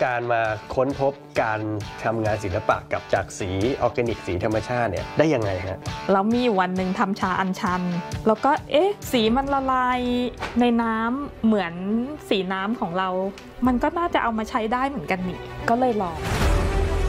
การมาค้นพบการทำงานศิลปะกับจากสีออร์แกนิกสีธรรมชาติเนี่ยได้ยังไงฮะเรามีวันหนึ่งทำชาอัญชันแล้วก็สีมันละลายในน้ำเหมือนสีน้ำของเรามันก็น่าจะเอามาใช้ได้เหมือนกันนี่ก็เลยลอง